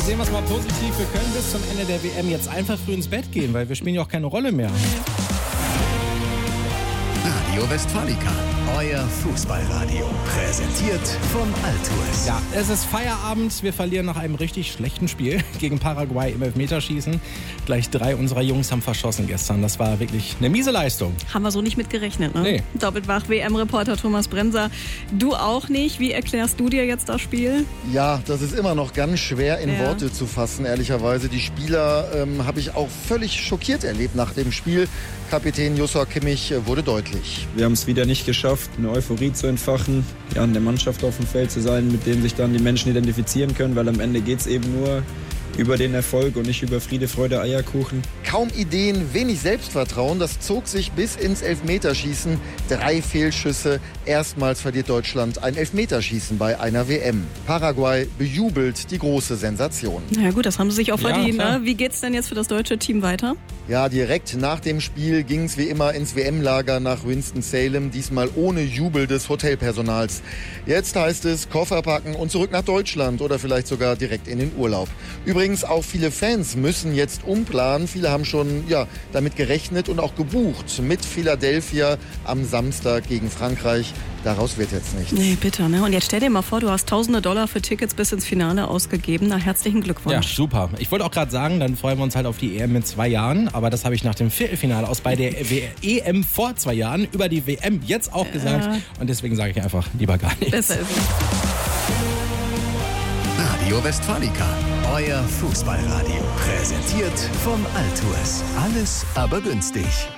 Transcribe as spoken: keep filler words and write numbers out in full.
Sehen wir es mal positiv. Wir können bis zum Ende der W M jetzt einfach früh ins Bett gehen, weil wir spielen ja auch keine Rolle mehr. Radio Westfalica, euer Fußballradio. Präsentiert von Altues. Ja, es ist Feierabend. Wir verlieren nach einem richtig schlechten Spiel gegen Paraguay im Elfmeterschießen. Gleich drei unserer Jungs haben verschossen gestern. Das war wirklich eine miese Leistung. Haben wir so nicht mit gerechnet, ne? Nee. Doppelt wach, W M-Reporter Thomas Brenser. Du auch nicht. Wie erklärst du dir jetzt das Spiel? Ja, das ist immer noch ganz schwer in Ja. Worte zu fassen, ehrlicherweise. Die Spieler ähm, habe ich auch völlig schockiert erlebt nach dem Spiel. Kapitän Joshua Kimmich äh, wurde deutlich. Wir haben es wieder nicht geschafft, eine Euphorie zu entfachen, ja, in der Mannschaft auf dem Feld zu sein, mit dem sich dann die Menschen identifizieren können, weil am Ende geht es eben nur über den Erfolg und nicht über Friede, Freude, Eierkuchen. Kaum Ideen, wenig Selbstvertrauen, das zog sich bis ins Elfmeterschießen. Drei Fehlschüsse, erstmals verliert Deutschland ein Elfmeterschießen bei einer W M. Paraguay bejubelt die große Sensation. Na ja gut, das haben sie sich auch Ja, verdient. klar. Ne? Wie geht's denn jetzt für das deutsche Team weiter? Ja, direkt nach dem Spiel ging es wie immer ins W M-Lager nach Winston-Salem, diesmal ohne Jubel des Hotelpersonals. Jetzt heißt es Koffer packen und zurück nach Deutschland oder vielleicht sogar direkt in den Urlaub. Übrigens auch viele Fans müssen jetzt umplanen. Viele haben schon ja, damit gerechnet und auch gebucht mit Philadelphia am Samstag gegen Frankreich. Daraus wird jetzt nichts. Nee, bitter, ne? Und jetzt stell dir mal vor, du hast tausende Dollar für Tickets bis ins Finale ausgegeben. Na, herzlichen Ja, Glückwunsch. super. Ich wollte auch gerade sagen, dann freuen wir uns halt auf die E M in zwei Jahren. Aber das habe ich nach dem Viertelfinale aus bei der E M vor zwei Jahren über die W M jetzt auch gesagt. Und deswegen sage ich einfach lieber gar nichts. Besser ist es. Radio Westfalica, euer Fußballradio. Präsentiert von Altues. Alles aber günstig.